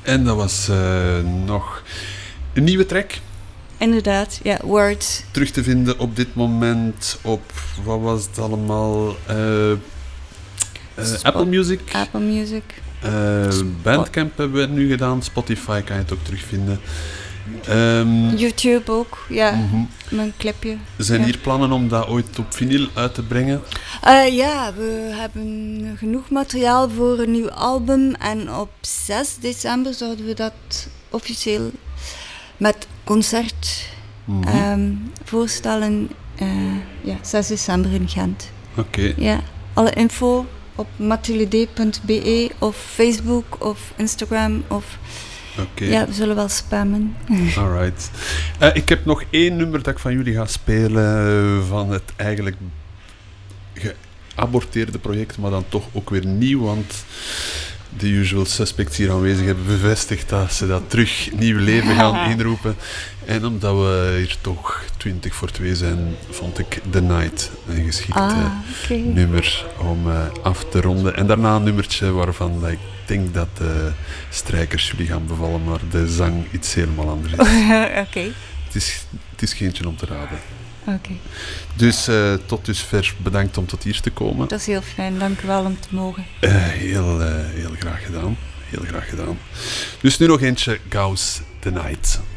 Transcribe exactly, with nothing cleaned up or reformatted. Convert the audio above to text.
En dat was uh, nog een nieuwe track. Inderdaad, ja, Words. Terug te vinden op dit moment op, wat was het allemaal? Uh, uh, Apple Music. Apple Music. Uh, Bandcamp hebben we nu gedaan. Spotify kan je het ook terugvinden. Um, YouTube ook, ja. Mm-hmm. Mijn clipje. Zijn ja. hier plannen om dat ooit op vinyl uit te brengen? Uh, ja, we hebben genoeg materiaal voor een nieuw album. En op zes december zouden we dat officieel met concert mm-hmm. um, voorstellen. Uh, ja, zes december in Gent. Oké. Okay. Ja, alle info op mathilde punt b e of Facebook of Instagram of... Okay. Ja, we zullen wel spammen. Alright. Uh, ik heb nog één nummer dat ik van jullie ga spelen van het eigenlijk geaborteerde project, maar dan toch ook weer nieuw, want de usual suspects hier aanwezig hebben bevestigd dat ze dat terug nieuw leven gaan inroepen. En omdat we hier toch twintig voor twee zijn, vond ik The Night een geschikt ah, okay. nummer om uh, af te ronden. En daarna een nummertje waarvan ik denk dat de strijkers jullie gaan bevallen, maar de zang iets helemaal anders is. Oké. Okay. Het is, het is geentje om te raden. Oké. Okay. Dus uh, tot dusver bedankt om tot hier te komen. Dat is heel fijn, dank u wel om te mogen. Uh, heel, uh, heel graag gedaan. Heel graag gedaan. Dus nu nog eentje, Gauss The Night.